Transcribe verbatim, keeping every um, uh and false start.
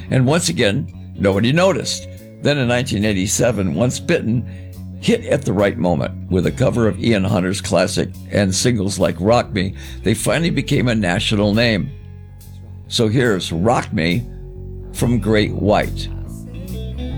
And once again, nobody noticed. Then in nineteen eighty-seven, Once Bitten hit at the right moment. With a cover of Ian Hunter's classic and singles like Rock Me, they finally became a national name. So here's Rock Me from Great White.